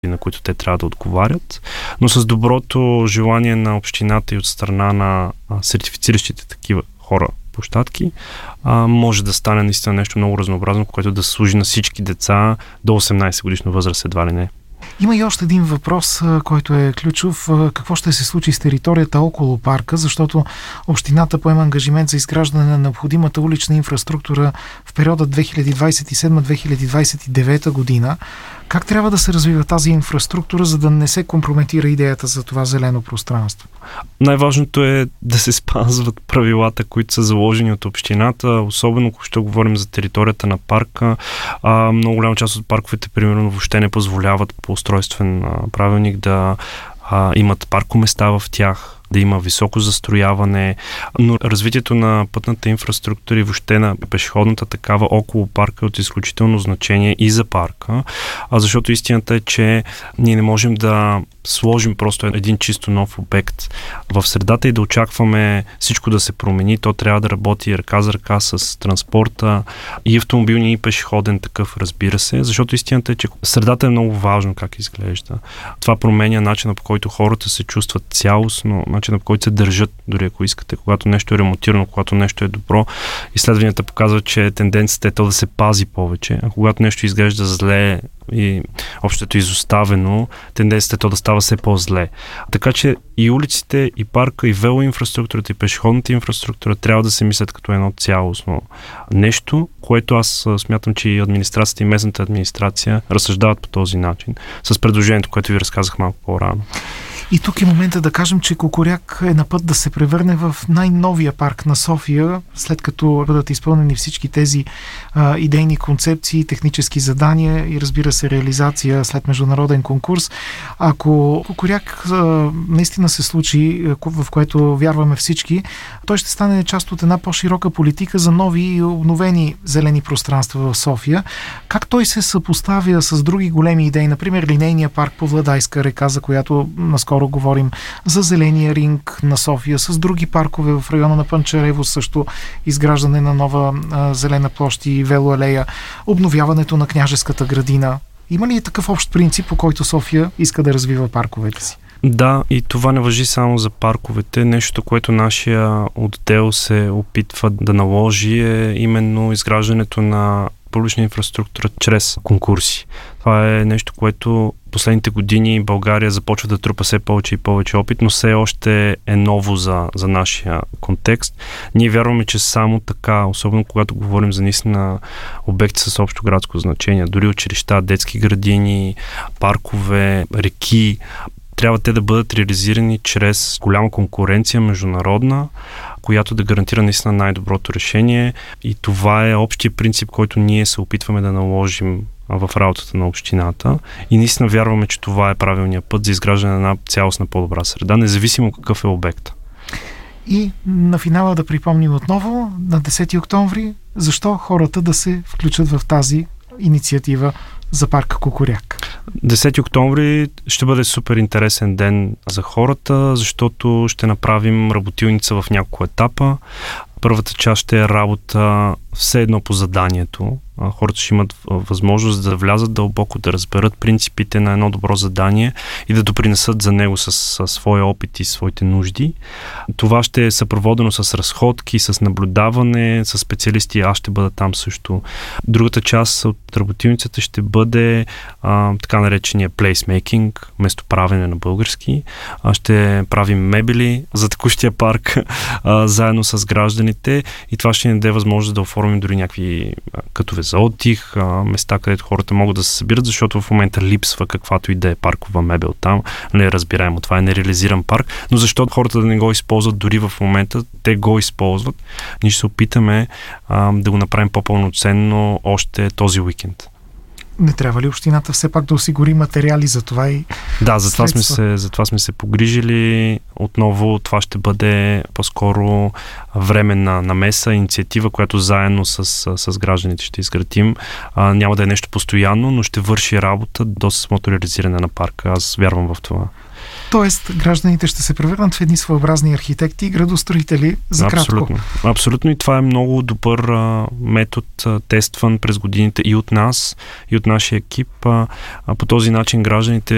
на които те трябва да отговарят, но с доброто желание на общината и от страна на сертифициращите такива хора площадки, може да стане наистина нещо много разнообразно, което да служи на всички деца до 18 годишна възраст, едва ли не. Има и още един въпрос, който е ключов. Какво ще се случи с територията около парка, защото общината поема ангажимент за изграждане на необходимата улична инфраструктура в периода 2027-2029 година. Как трябва да се развива тази инфраструктура, за да не се компрометира идеята за това зелено пространство? Най-важното е да се спазват правилата, които са заложени от общината, особено ако ще говорим за територията на парка. Много голяма част от парковете, примерно, въобще не позволяват по устройствен правилник да имат паркоместа в тях, да има високо застрояване, но развитието на пътната инфраструктура и въобще на пешеходната такава около парка е от изключително значение и за парка, защото истината е, че ние не можем да сложим просто един чисто нов обект в средата и да очакваме всичко да се промени. То трябва да работи ръка за ръка с транспорта и автомобилния и пешеходен такъв, разбира се, защото истината е, че средата е много важно как изглежда. Това променя начина, по който хората се чувстват цялостно, начина, по който се държат, дори ако искате, когато нещо е ремонтирано, когато нещо е добро. Изследванията показват, че тенденцията е то да се пази повече, а когато нещо изглежда зле и общото изоставено, тенденцията е то да става все по-зле. Така че и улиците, и парка, и велоинфраструктурата, и пешеходната инфраструктура трябва да се мислят като едно цялостно нещо, което аз смятам, че и администрацията, и местната администрация разсъждават по този начин, с предложението, което ви разказах малко по-рано. И тук е момента да кажем, че Кукуряк е на път да се превърне в най-новия парк на София, след като бъдат изпълнени всички тези идейни концепции, технически задания и, разбира се, реализация след международен конкурс. Ако Кукуряк наистина се случи, в което вярваме всички, той ще стане част от една по-широка политика за нови и обновени зелени пространства в София. Как той се съпоставя с други големи идеи, например линейния парк по Владайска река, за която наскоро говорим, за зеления ринг на София, с други паркове в района на Панчарево, също изграждане на нова зелена площ и велоалея, обновяването на Княжеската градина. Има ли такъв общ принцип, по който София иска да развива парковете си? Да, и това не важи само за парковете. Нещо, което нашия отдел се опитва да наложи, е именно изграждането на публична инфраструктура чрез конкурси. Това е нещо, което последните години България започва да трупа все повече и повече опит, но все още е ново за нашия контекст. Ние вярваме, че само така, особено когато говорим за наистина обекти с общо градско значение, дори училища, детски градини, паркове, реки, трябва те да бъдат реализирани чрез голяма конкуренция международна, която да гарантира наистина най-доброто решение, и това е общия принцип, който ние се опитваме да наложим в работата на общината, и наистина вярваме, че това е правилният път за изграждане на една цялостна по-добра среда, независимо какъв е обект. И на финала да припомним отново, на 10 октомври, защо хората да се включат в тази инициатива за парка Кукуряк. 10 октомври ще бъде супер интересен ден за хората, защото ще направим работилница в няколко етапа. Първата част ще е работа все едно по заданието. Хората ще имат възможност да влязат дълбоко, да разберат принципите на едно добро задание и да допринесат за него с своя опит и своите нужди. Това ще е съпроводено с разходки, с наблюдаване, с специалисти. Аз ще бъда там също. Другата част от работилницата ще бъде така наречения плейсмейкинг, местоправене на български. Ще правим мебели за текущия парк заедно с гражданите, и това ще ни даде възможност да оформим дори някакви кътове за отдих, места, където хората могат да се събират, защото в момента липсва каквато и да е паркова мебел там. Не разбираемо, това е нереализиран парк, но защо хората да не го използват дори в момента? Те го използват. Ние ще се опитаме да го направим по-пълноценно още този уикенд. Не трябва ли общината все пак да осигури материали за това и да, затова сме се погрижили. Отново това ще бъде по-скоро временна намеса, инициатива, която заедно с гражданите ще изградим. Няма да е нещо постоянно, но ще върши работа до самото реализиране на парка. Аз вярвам в това. Тоест, гражданите ще се превърнат в едни своеобразни архитекти и градостроители за кратко. Абсолютно, и това е много добър метод, тестван през годините и от нас, и от нашия екип. По този начин гражданите